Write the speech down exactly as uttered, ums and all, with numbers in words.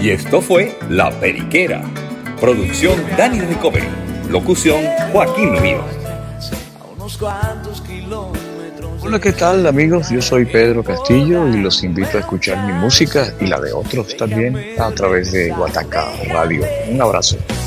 Y esto fue La Periquera. Producción Dani Recovery. Locución Joaquín Mío. Hola, ¿qué tal amigos? Yo soy Pedro Castillo y los invito a escuchar mi música y la de otros también a través de Guataca Radio. Un abrazo.